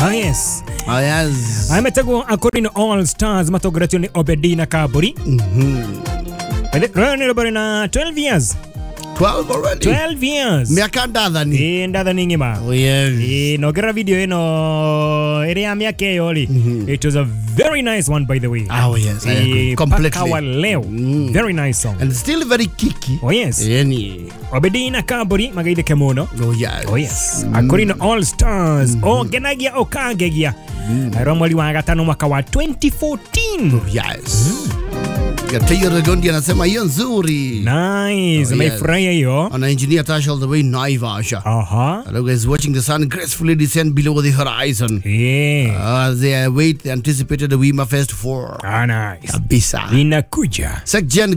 Oh yes. Oh yes. Ametagwo according to All Stars matogratio ni Obedina Kaburi. Rani robari na 12 years. 12 already. 12 years. Miaka ndadhani. Ndadhani ngima. Oh yes. No gara video area miaka yoli. It was a very nice one by the way. Oh yes. Completely. Paka leo. Very nice song. And still very kicky. Oh yes. Yani. Obedina Kaburi magaide kemono. Oh yes. Oh yes. According to All Stars. Genagia Okagegia. Romoli wa gatano mwaka wa 2014. Oh yes. Tayo Regondi anasema hiyo nzuri. Nice. Naifurahia hiyo. On engineer Tash all the way Naivasha. Hello guys, watching the sun gracefully descend below the horizon. Yeah. They await the anticipated Wima Fest 4. Nice. Kabisa. Inakuja. Sekjen